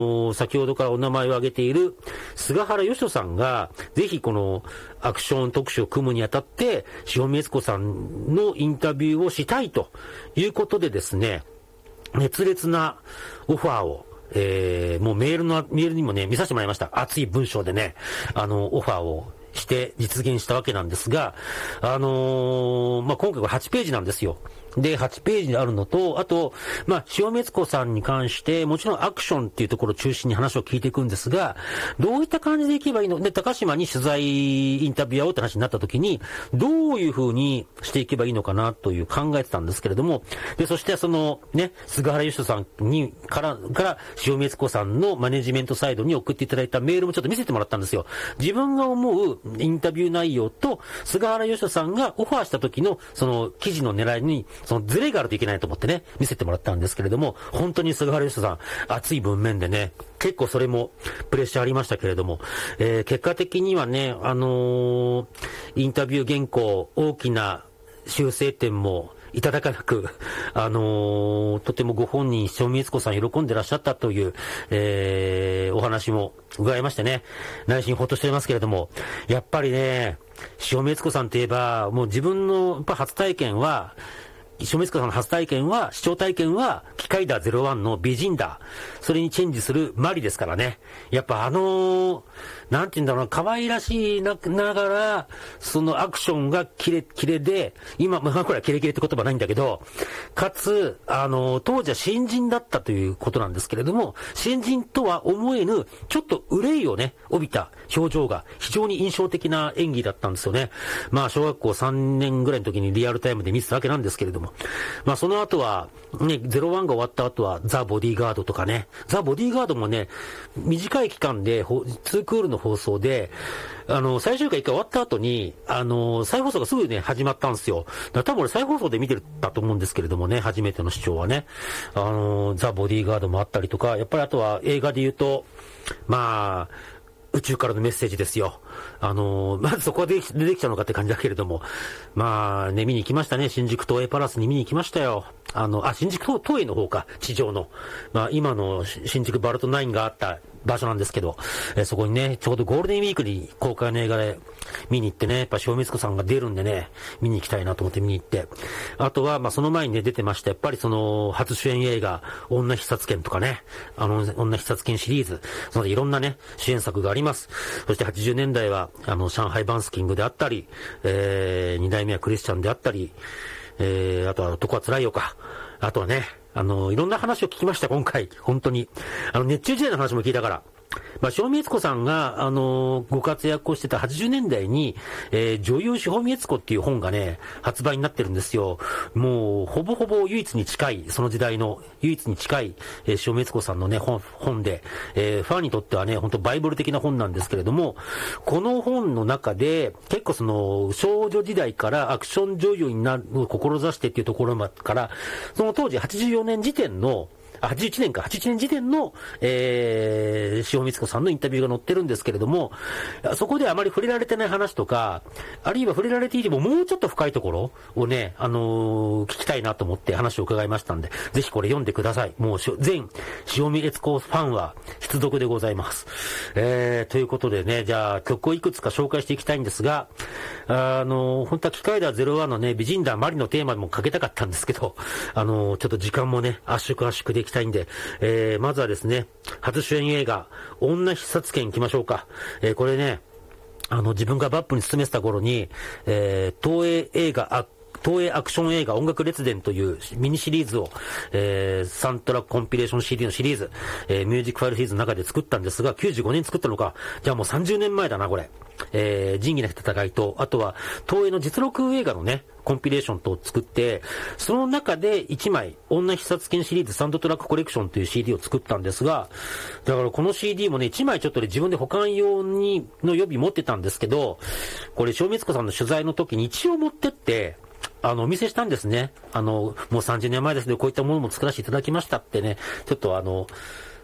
先ほどからお名前を挙げている菅原義人さんが、ぜひこのアクション特集を組むにあたって、塩見悦子さんのインタビューをしたいということでですね、熱烈なオファーを、もうメールにもね、見させてもらいました。熱い文章でね、オファーをして実現したわけなんですが、今回は8ページなんですよ。で、8ページにあるのと、あと、塩見悦子さんに関して、もちろんアクションっていうところを中心に話を聞いていくんですが、どういった感じでいけばいいので、高島に取材インタビュアーをって話になった時に、どういう風にしていけばいいのかなという考えてたんですけれども、で、そして菅原義人さんから塩見悦子さんのマネジメントサイドに送っていただいたメールもちょっと見せてもらったんですよ。自分が思うインタビュー内容と、菅原義人さんがオファーした時の、その記事の狙いに、そのズレがあるといけないと思ってね、見せてもらったんですけれども、本当に菅原義人さん、熱い文面でね、結構それもプレッシャーありましたけれども、結果的にはね、インタビュー原稿、大きな修正点もいただかなく、とてもご本人、塩見悦子さん喜んでらっしゃったという、お話も伺いましてね、内心ほっとしていますけれども、やっぱりね、塩見悦子さんといえば、もう自分のやっぱ初体験は、塩見悦子さんの初体験は、視聴体験は、機械だ01の美人だ。それにチェンジするマリですからね。やっぱなんて言うんだろうな、可愛らしいながら、そのアクションがキレキレで、今、これはキレキレって言葉ないんだけど、かつ、当時は新人だったということなんですけれども、新人とは思えぬ、ちょっと憂いをね、帯びた表情が非常に印象的な演技だったんですよね。小学校3年ぐらいの時にリアルタイムで見てたわけなんですけれども、その後は、ね、01が終わった後は、ザ・ボディーガードとかね、ザ・ボディーガードもね、短い期間で、2クールの放送で、最終回一回終わった後に、再放送がすぐね、始まったんですよ。だから多分俺再放送で見てたと思うんですけれどもね、初めての視聴はね、ザ・ボディーガードもあったりとか、やっぱりあとは映画で言うと、宇宙からのメッセージですよ。まずそこは出てきたのかって感じだけれども。見に行きましたね。新宿東映パラスに見に行きましたよ。新宿東映の方か、地上の。今の新宿バルト9があった場所なんですけど、そこにね、ちょうどゴールデンウィークに公開の映画で見に行ってね、やっぱ塩見悦子さんが出るんでね、見に行きたいなと思って見に行って。あとは、その前にね、出てました。やっぱりその、初主演映画、女必殺剣とかね、女必殺剣シリーズ、そのいろんなね、主演作があります。そして80年代は、上海バンスキングであったり、二代目はクリスチャンであったり、あとは男は辛いよか。あとはね、いろんな話を聞きました、今回。本当に。熱中時代の話も聞いたから。塩見悦子さんが、ご活躍をしてた80年代に、女優塩見悦子っていう本がね、発売になってるんですよ。もう、ほぼほぼ唯一に近い、その時代の唯一に近い、塩見悦子さんのね、本で、ファンにとってはね、本当バイブル的な本なんですけれども、この本の中で、結構その、少女時代からアクション女優になるのを志してっていうところから、その当時84年時点の、81年時点の、塩見悦子さんのインタビューが載ってるんですけれども、そこであまり触れられてない話とか、あるいは触れられていてももうちょっと深いところをね、聞きたいなと思って話を伺いましたんで、ぜひこれ読んでください。もう全塩見悦子ファンは必読でございます。ということでね、じゃあ曲をいくつか紹介していきたいんですが、本当は機械だ01のね、美人だマリのテーマもかけたかったんですけど、ちょっと時間もね、圧縮できたいんで、まずはですね、初主演映画、女必殺剣行きましょうか。これね、自分がバップに勤めてた頃に、東映アクション映画音楽列伝というミニシリーズを、サントラックコンピレーション CD のシリーズ、ミュージックファイルシリーズの中で作ったんですが、95年作ったのか。じゃあもう30年前だな、これ。仁義なき戦いと、あとは、東映の実録映画のね、コンピレーションと作って、その中で1枚、女必殺剣シリーズサンドトラックコレクションという CD を作ったんですが、だからこの CD もね、1枚ちょっとで自分で保管用にの予備持ってたんですけど、これ、塩見悦子さんの取材の時に一応持ってって、お見せしたんですね。もう30年前ですね、こういったものも作らせていただきましたってね、ちょっと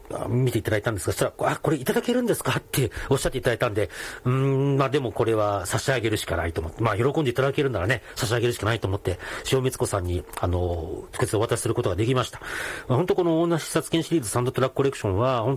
見ていただいたんですが、そしたら、あ、これいただけるんですかっておっしゃっていただいたんで、まあでもこれは差し上げるしかないと思って、まあ喜んでいただけるならね、差し上げるしかないと思って、塩光子さんに、直接お渡しすることができました。本当このオーナー視察券シリーズサンドトラックコレクションは、